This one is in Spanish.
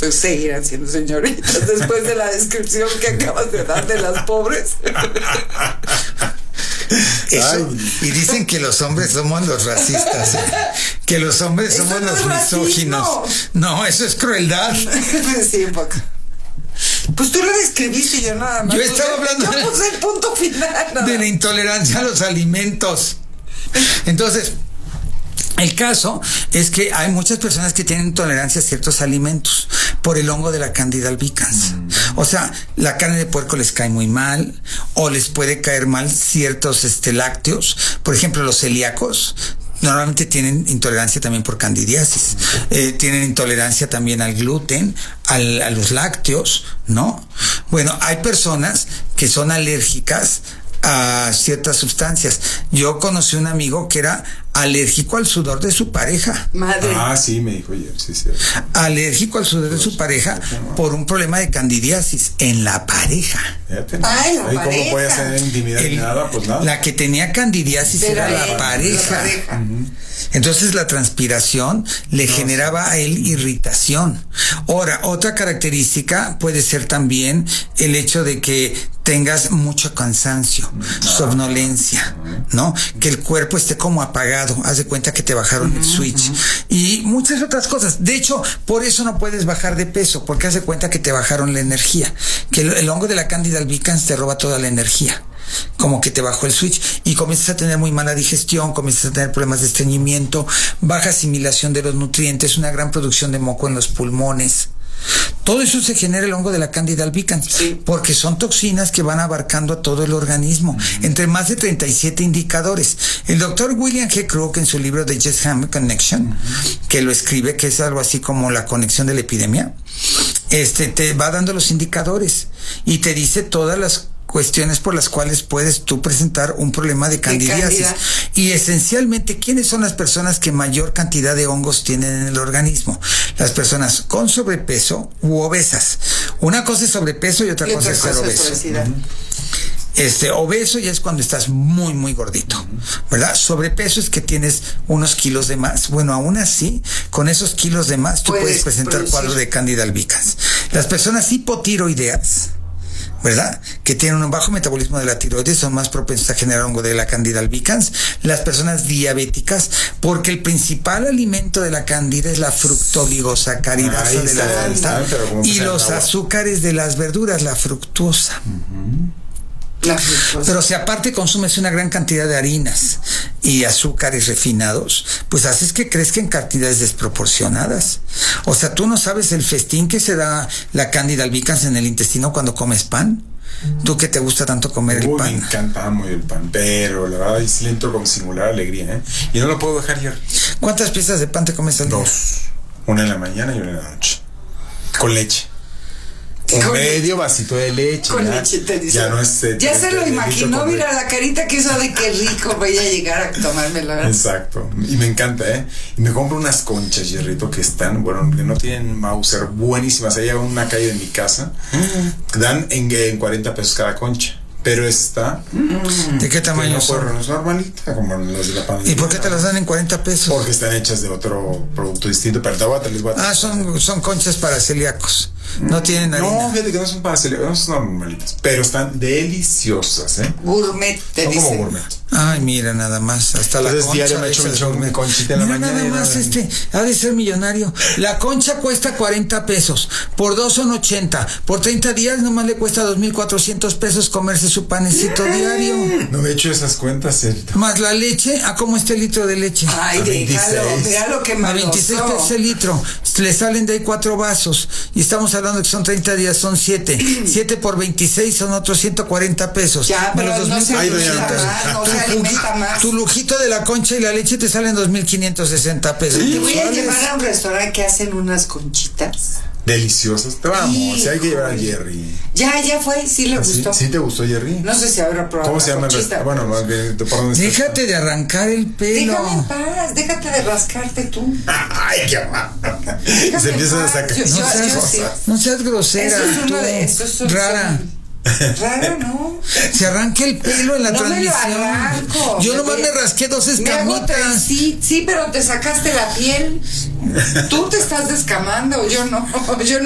pues seguirán siendo señoritas después de la descripción que acabas de dar de las pobres. Eso, y dicen que los hombres somos los racistas, que los hombres somos los misóginos. No, eso es crueldad. Sí, un poco. Pues tú lo describiste y yo nada más. Yo estaba hablando yo puse el punto final. De la intolerancia a los alimentos. Entonces, el caso es que hay muchas personas que tienen intolerancia a ciertos alimentos por el hongo de la Candida albicans. O sea, la carne de puerco les cae muy mal, o les puede caer mal ciertos lácteos. Por ejemplo, los celíacos normalmente tienen intolerancia también por candidiasis. Tienen intolerancia también al gluten, a los lácteos, ¿no? Bueno, hay personas que son alérgicas a ciertas sustancias. Yo conocí un amigo que era alérgico al sudor de su pareja. Madre. Ah, sí, me dijo ayer, sí. Alérgico al sudor de su pareja por un problema de candidiasis en la pareja. Ay, ¿cómo puede ser intimidad ni nada? Pues nada. La que tenía candidiasis era la pareja. Uh-huh. Entonces la transpiración le generaba a él irritación. Ahora, otra característica puede ser también el hecho de que tengas mucho cansancio, somnolencia, ¿no? Que el cuerpo esté como apagado, haz de cuenta que te bajaron el switch, y muchas otras cosas. De hecho, por eso no puedes bajar de peso, porque haz de cuenta que te bajaron la energía, que el hongo de la Candida albicans te roba toda la energía, como que te bajó el switch, y comienzas a tener muy mala digestión, comienzas a tener problemas de estreñimiento, baja asimilación de los nutrientes, una gran producción de moco en los pulmones. Todo eso se genera el hongo de la Candida albicans, sí, porque son toxinas que van abarcando a todo el organismo, entre más de 37 indicadores. El doctor William G. Crook, en su libro The Just-Ham Connection, que lo escribe, que es algo así como la conexión de la epidemia, te va dando los indicadores y te dice todas las cuestiones por las cuales puedes tú presentar un problema de candidiasis. Y esencialmente, ¿quiénes son las personas que mayor cantidad de hongos tienen en el organismo? Las personas con sobrepeso u obesas. Una cosa es sobrepeso y otra cosa es ser obeso. Obeso ya es cuando estás muy, muy gordito, ¿verdad? Sobrepeso es que tienes unos kilos de más. Bueno, aún así, con esos kilos de más, tú puedes presentar cuadro de Candida albicans. Las personas hipotiroideas, ¿verdad?, que tienen un bajo metabolismo de la tiroides, son más propensos a generar hongo de la Candida albicans. Las personas diabéticas, porque el principal alimento de la Candida es la fructoligosacaridasa de la fruta y los azúcares de las verduras, la fructosa. Pero si aparte consumes una gran cantidad de harinas y azúcares refinados, pues haces que crezcan en cantidades desproporcionadas. O sea, tú no sabes el festín que se da la Candida albicans en el intestino cuando comes pan. ¿Tú que te gusta tanto comer el pan? Me encanta muy el pan, pero la verdad es lento con singular alegría, y no lo puedo dejar ya. ¿Cuántas piezas de pan te comes al día? 2, una en la mañana y una en la noche, con leche. Un medio vasito de leche. Con leche, te dice. Ya no es. Ya se lo imaginó, mira la carita que hizo de qué rico voy a llegar a tomármelo. Exacto. Y me encanta, Y me compro unas conchas, Jerrito, que están, bueno, que no tienen Mauser, buenísimas. Ahí hay una calle de mi casa. Dan en 40 pesos cada concha. Pero esta. ¿De qué tamaño son? Es normalita, como las de la pandemia. ¿Y por qué te las dan en 40 pesos? Porque están hechas de otro producto distinto. Pero les voy a son conchas para celíacos. No tienen harina. No, fíjate que no son para celíacos, no son normalitas. Pero están deliciosas, Gourmet, te dicen. Como gourmet. Ay, mira, nada más. Hasta la concha. Diario me echo una conchita en la mañana. Nada más, ha de ser millonario. La concha cuesta 40 pesos. Por 2 son 80. Por 30 días nomás le cuesta 2,400 pesos comerse su panecito diario. No me he hecho esas cuentas, ¿cierto? Más la leche. ¿A cómo está el litro de leche? Ay, déjalo, vea lo que a 26 pesos el litro. Le salen de ahí 4 vasos. Y estamos hablando que son 30 días, son 7. 7 por 26 son otros 140 pesos. Ya, pero los no se alimenta más. Tu lujito de la concha y la leche te salen 2,560 pesos. Te voy a llevar a un restaurante que hacen unas conchitas deliciosas. Te vamos, si hay que llevar a Jerry. Ya fue, sí le gustó. ¿Sí te gustó, Jerry? No sé si habrá probado. ¿Cómo se llama el restaurante? Bueno, más bien, déjate de arrancar el pelo. Déjame en paz, déjate de rascarte tú. Ay, qué mal. Se empiezan a sacar. No seas grosera. Eso es rara. Raro, ¿no? Se arranca el pelo en la transmisión. Me lo arranco. Yo nomás me rasqué 2 escamitas. Sí, pero te sacaste la piel. Tú te estás descamando, yo no.